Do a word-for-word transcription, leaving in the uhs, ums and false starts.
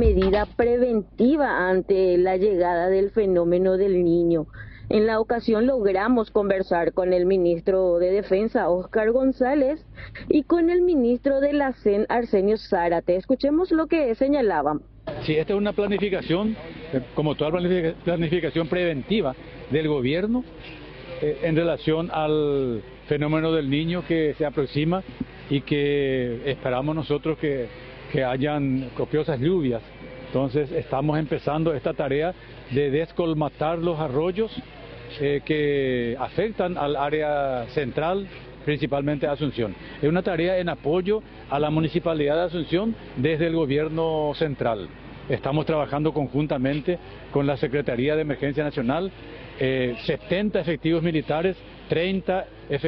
medida preventiva ante la llegada del fenómeno del Niño. En la ocasión logramos conversar con el ministro de Defensa, Óscar González, y con el ministro de la C E N, Arsenio Zárate. Escuchemos lo que señalaban. Sí, esta es una planificación, como toda planificación preventiva del gobierno, eh, en relación al fenómeno del Niño que se aproxima y que esperamos nosotros que, que hayan copiosas lluvias. Entonces estamos empezando esta tarea de descolmatar los arroyos eh, que afectan al área central, principalmente a Asunción. Es una tarea en apoyo a la Municipalidad de Asunción desde el gobierno central. Estamos trabajando conjuntamente con la Secretaría de Emergencia Nacional, eh, setenta efectivos militares, treinta efectivos